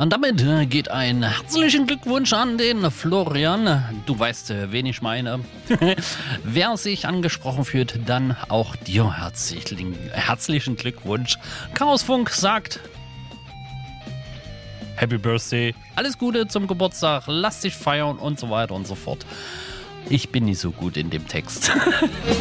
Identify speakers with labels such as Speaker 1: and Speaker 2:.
Speaker 1: Und damit geht ein herzlichen Glückwunsch an den Florian. Du weißt, wen ich meine. Wer sich angesprochen fühlt, dann auch dir herzlichen Glückwunsch. Chaosfunk sagt Happy Birthday, alles Gute zum Geburtstag, lass dich feiern und so weiter und so fort. Ich bin nicht so gut in dem Text.